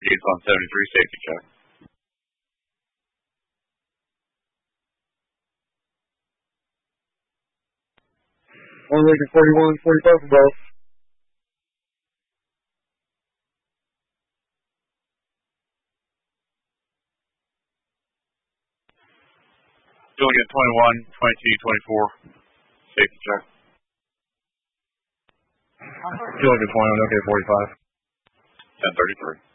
Gates on 73, safety check. One Lincoln 41, 45 from Bravo. Julian 21, 22, 24, safety check. Julian 21, okay, 45. 1033.